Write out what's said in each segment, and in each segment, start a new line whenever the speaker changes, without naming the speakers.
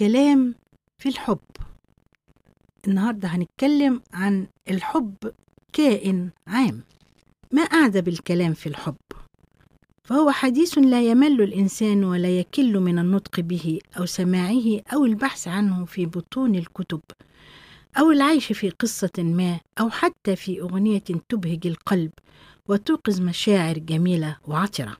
الكلام في الحب. النهاردة هنتكلم عن الحب كائن عام. ما أعذب الكلام في الحب؟ فهو حديث لا يمل الإنسان ولا يكل من النطق به أو سماعه أو البحث عنه في بطون الكتب أو العيش في قصة ما أو حتى في أغنية تبهج القلب وتوقظ مشاعر جميلة وعطرة.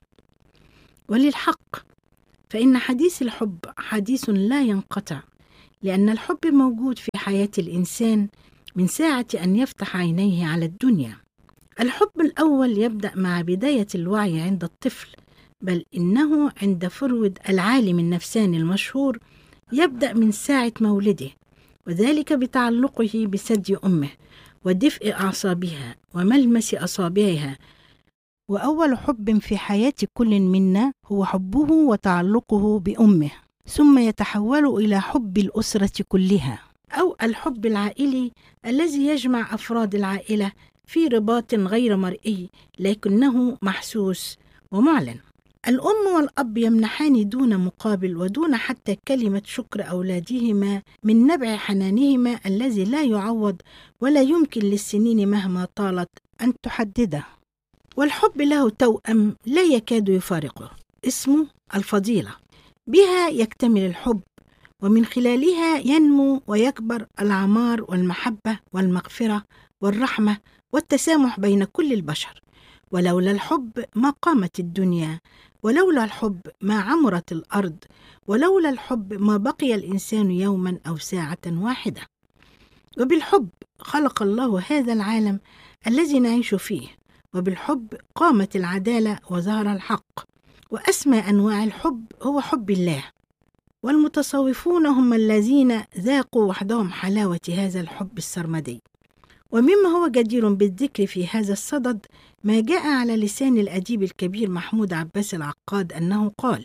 وللحق فإن حديث الحب حديث لا ينقطع، لأن الحب موجود في حياة الإنسان من ساعة أن يفتح عينيه على الدنيا. الحب الأول يبدأ مع بداية الوعي عند الطفل، بل إنه عند فرود العالم النفساني المشهور يبدأ من ساعة مولده، وذلك بتعلقه بثدي أمه ودفء أعصابها وملمس أصابعها. وأول حب في حياة كل منا هو حبه وتعلقه بأمه، ثم يتحول إلى حب الأسرة كلها، أو الحب العائلي الذي يجمع أفراد العائلة في رباط غير مرئي لكنه محسوس ومعلن. الأم والأب يمنحان دون مقابل ودون حتى كلمة شكر أولادهما من نبع حنانهما الذي لا يعوض ولا يمكن للسنين مهما طالت أن تحدده. والحب له توأم لا يكاد يفارقه، اسمه الفضيلة. بها يكتمل الحب، ومن خلالها ينمو ويكبر العمار والمحبة والمغفرة والرحمة والتسامح بين كل البشر. ولولا الحب ما قامت الدنيا، ولولا الحب ما عمرت الأرض، ولولا الحب ما بقي الإنسان يوما أو ساعة واحدة. وبالحب خلق الله هذا العالم الذي نعيش فيه، وبالحب قامت العدالة وظهر الحق. وأسمى أنواع الحب هو حب الله، والمتصوفون هم الذين ذاقوا وحدهم حلاوة هذا الحب السرمدي. ومما هو جدير بالذكر في هذا الصدد ما جاء على لسان الأديب الكبير محمود عباس العقاد أنه قال: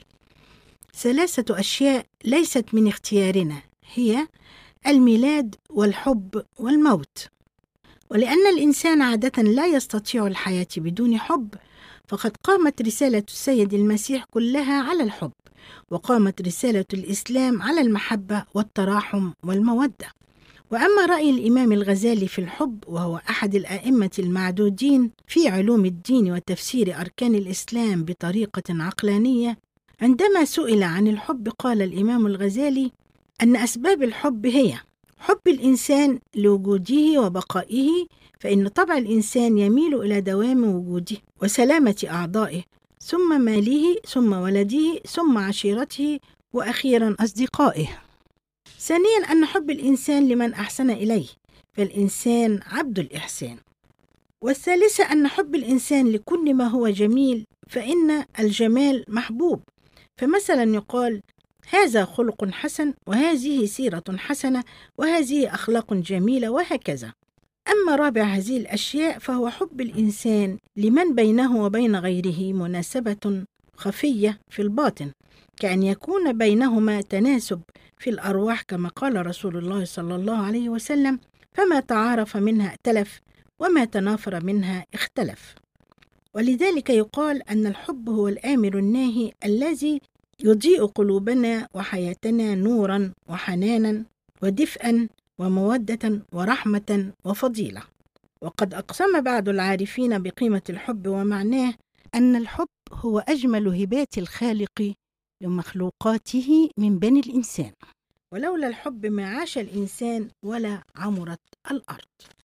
3 أشياء ليست من اختيارنا، هي الميلاد والحب والموت. ولأن الإنسان عادة لا يستطيع الحياة بدون حب، فقد قامت رسالة السيد المسيح كلها على الحب، وقامت رسالة الإسلام على المحبة والتراحم والمودة. وأما رأي الإمام الغزالي في الحب، وهو أحد الأئمة المعدودين في علوم الدين وتفسير أركان الإسلام بطريقة عقلانية، عندما سئل عن الحب قال الإمام الغزالي أن أسباب الحب هي حب الإنسان لوجوده وبقائه، فإن طبع الإنسان يميل إلى دوام وجوده وسلامة أعضائه، ثم ماله، ثم ولده، ثم عشيرته، وأخيرا أصدقائه. ثانيا أن حب الإنسان لمن أحسن إليه، فالإنسان عبد الإحسان. والثالثة أن حب الإنسان لكل ما هو جميل، فإن الجمال محبوب. فمثلا يقال: هذا خلق حسن، وهذه سيرة حسنة، وهذه أخلاق جميلة، وهكذا. أما رابع هذه الأشياء فهو حب الإنسان لمن بينه وبين غيره مناسبة خفية في الباطن، كأن يكون بينهما تناسب في الأرواح، كما قال رسول الله صلى الله عليه وسلم: فما تعارف منها ائتلف، وما تنافر منها اختلف. ولذلك يقال أن الحب هو الآمر الناهي الذي يضيء قلوبنا وحياتنا نورا وحنانا ودفئا ومودة ورحمة وفضيلة. وقد أقسم بعض العارفين بقيمة الحب ومعناه أن الحب هو أجمل هبات الخالق لمخلوقاته من بني الإنسان، ولولا الحب ما عاش الإنسان ولا عمرت الأرض.